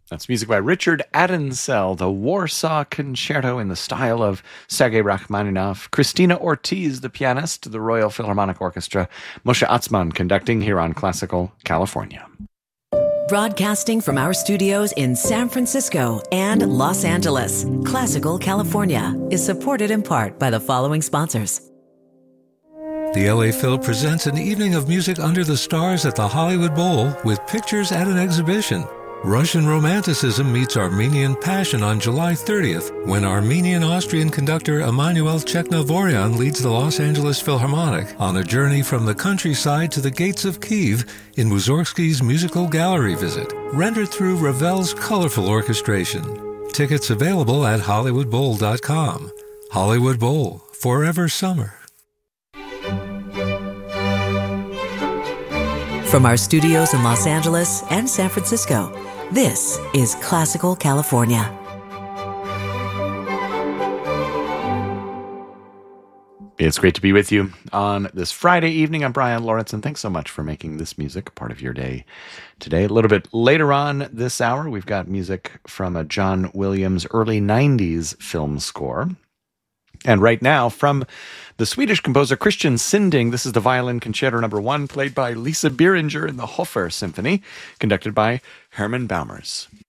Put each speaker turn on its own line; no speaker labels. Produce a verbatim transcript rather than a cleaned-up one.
That's music by Richard Adensel, the Warsaw Concerto in the style of Sergei Rachmaninoff, Christina Ortiz, the pianist, the Royal Philharmonic Orchestra, Moshe Atzman conducting here on Classical California.
Broadcasting from our studios in San Francisco and Los Angeles, Classical California is supported in part by the following sponsors.
The L A Phil presents an evening of music under the stars at the Hollywood Bowl with pictures at an exhibition. Russian romanticism meets Armenian passion on July thirtieth when Armenian-Austrian conductor Emanuel Cheknavoryan leads the Los Angeles Philharmonic on a journey from the countryside to the gates of Kyiv in Mussorgsky's musical gallery visit, rendered through Ravel's colorful orchestration. Tickets available at hollywood bowl dot com. Hollywood Bowl, forever summer.
From our studios in Los Angeles and San Francisco, this is Classical California.
It's great to be with you on this Friday evening. I'm Brian Lawrence, and thanks so much for making this music a part of your day today. A little bit later on this hour, we've got music from a John Williams early nineties film score. And right now, from the Swedish composer Christian Sinding, this is the Violin Concerto Number One, played by Lisa Bieringer in the Hofer Symphony, conducted by Herman Baumers.